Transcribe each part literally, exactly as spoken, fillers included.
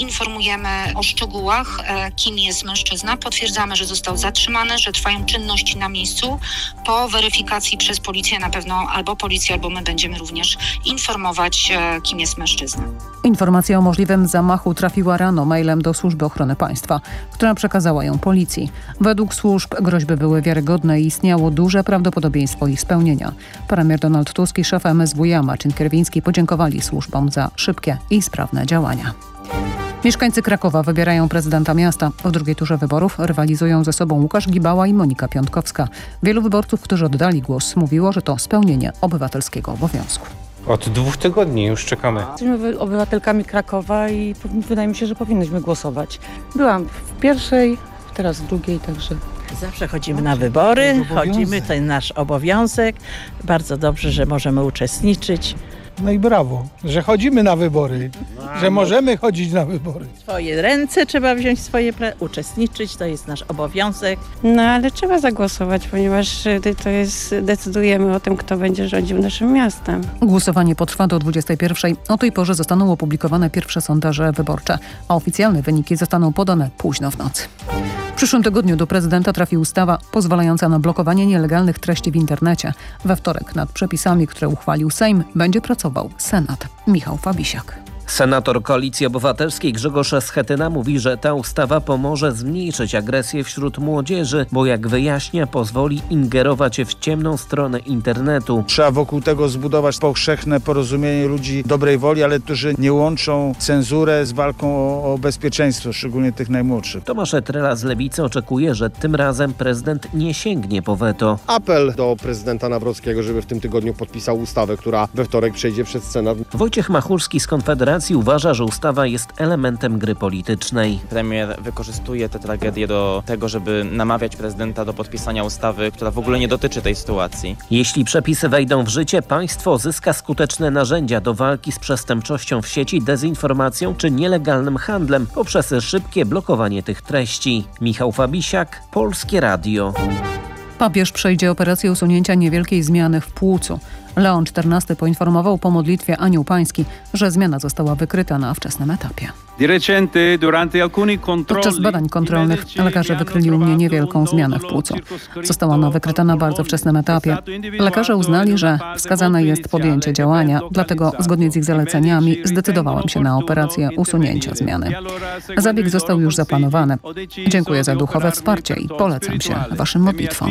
informujemy o szczegółach, kim jest mężczyzna. Potwierdzamy, że został zatrzymany, że trwają czynności na miejscu. Po weryfikacji przez policję na pewno albo policja, albo my będziemy również informować, kim jest mężczyzna. Informacja o możliwym zamachu trafiła rano mailem do Służby Ochrony Państwa, która przekazała ją policji. Według służb groźby były wiarygodne i istniało duże prawdopodobieństwo ich spełnienia. Premier Donald Tusk i szef M S W iA Marcin Kierwiński podziękowali służbom za szybkie i sprawne działania. Mieszkańcy Krakowa wybierają prezydenta miasta. W drugiej turze wyborów rywalizują ze sobą Łukasz Gibała i Monika Piątkowska. Wielu wyborców, którzy oddali głos, mówiło, że to spełnienie obywatelskiego obowiązku. Od dwóch tygodni już czekamy. Jesteśmy obywatelkami Krakowa i wydaje mi się, że powinnyśmy głosować. Byłam w pierwszej, teraz w drugiej, także... Zawsze chodzimy na wybory, chodzimy, to jest nasz obowiązek. Bardzo dobrze, że możemy uczestniczyć. No i brawo, że chodzimy na wybory, no, że możemy chodzić na wybory. Swoje ręce trzeba wziąć, swoje pra- uczestniczyć, to jest nasz obowiązek. No ale trzeba zagłosować, ponieważ to jest, decydujemy o tym, kto będzie rządził naszym miastem. Głosowanie potrwa do dwudziestej pierwszej. O tej porze zostaną opublikowane pierwsze sondaże wyborcze, a oficjalne wyniki zostaną podane późno w nocy. W przyszłym tygodniu do prezydenta trafi ustawa pozwalająca na blokowanie nielegalnych treści w internecie. We wtorek nad przepisami, które uchwalił Sejm, będzie pracował Senat. Michał Fabisiak. Senator Koalicji Obywatelskiej Grzegorz Schetyna mówi, że ta ustawa pomoże zmniejszyć agresję wśród młodzieży, bo jak wyjaśnia, pozwoli ingerować w ciemną stronę internetu. Trzeba wokół tego zbudować powszechne porozumienie ludzi dobrej woli, ale którzy nie łączą cenzurę z walką o, o bezpieczeństwo, szczególnie tych najmłodszych. Tomasz Trela z Lewicy oczekuje, że tym razem prezydent nie sięgnie po weto. Apel do prezydenta Nawrockiego, żeby w tym tygodniu podpisał ustawę, która we wtorek przejdzie przez Senat. Wojciech Machulski z Konfederacji uważa, że ustawa jest elementem gry politycznej. Premier wykorzystuje tę tragedię do tego, żeby namawiać prezydenta do podpisania ustawy, która w ogóle nie dotyczy tej sytuacji. Jeśli przepisy wejdą w życie, państwo zyska skuteczne narzędzia do walki z przestępczością w sieci, dezinformacją czy nielegalnym handlem poprzez szybkie blokowanie tych treści. Michał Fabisiak, Polskie Radio. Papież przejdzie operację usunięcia niewielkiej zmiany w płucu. Leon czternasty poinformował po modlitwie Anioł Pański, że zmiana została wykryta na wczesnym etapie. Podczas badań kontrolnych lekarze wykryli u mnie niewielką zmianę w płucu. Została ona wykryta na bardzo wczesnym etapie. Lekarze uznali, że wskazane jest podjęcie działania, dlatego zgodnie z ich zaleceniami zdecydowałem się na operację usunięcia zmiany. Zabieg został już zaplanowany. Dziękuję za duchowe wsparcie i polecam się waszym modlitwom.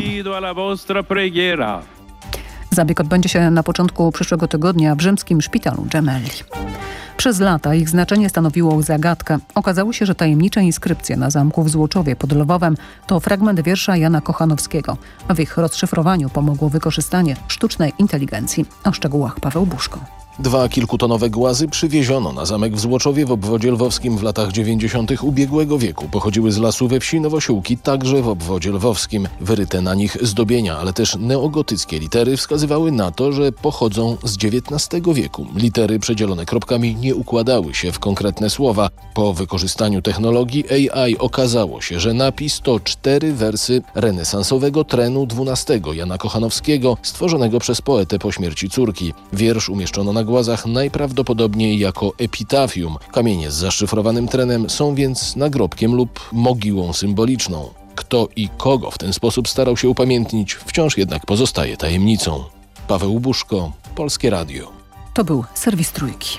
Zabieg odbędzie się na początku przyszłego tygodnia w rzymskim szpitalu Gemelli. Przez lata ich znaczenie stanowiło zagadkę. Okazało się, że tajemnicze inskrypcje na zamku w Złoczowie pod Lwowem to fragment wiersza Jana Kochanowskiego. W ich rozszyfrowaniu pomogło wykorzystanie sztucznej inteligencji. O szczegółach Paweł Buszko. Dwa kilkutonowe głazy przywieziono na zamek w Złoczowie w obwodzie lwowskim w latach dziewięćdziesiątych ubiegłego wieku. Pochodziły z lasu we wsi Nowosiłki, także w obwodzie lwowskim. Wyryte na nich zdobienia, ale też neogotyckie litery wskazywały na to, że pochodzą z dziewiętnastego wieku. Litery przedzielone kropkami nie układały się w konkretne słowa. Po wykorzystaniu technologii A I okazało się, że napis to cztery wersy renesansowego trenu dwunastego Jana Kochanowskiego, stworzonego przez poetę po śmierci córki. Wiersz umieszczono na głazach najprawdopodobniej jako epitafium. Kamienie z zaszyfrowanym trenem są więc nagrobkiem lub mogiłą symboliczną. Kto i kogo w ten sposób starał się upamiętnić, wciąż jednak pozostaje tajemnicą. Paweł Buszko, Polskie Radio. To był serwis Trójki.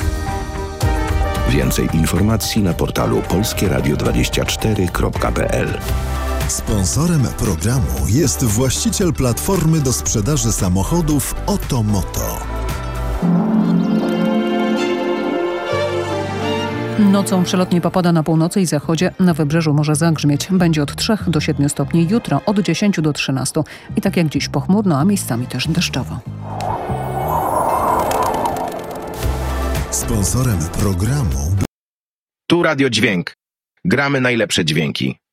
Więcej informacji na portalu polskie radio dwadzieścia cztery kropka p l. Sponsorem programu jest właściciel platformy do sprzedaży samochodów Otomoto. Nocą przelotnie popada na północy i zachodzie, na wybrzeżu może zagrzmieć. Będzie od trzech do siedmiu stopni, jutro od dziesięciu do trzynastu. I tak jak dziś pochmurno, a miejscami też deszczowo. Sponsorem programu... Tu Radio Dźwięk. Gramy najlepsze dźwięki.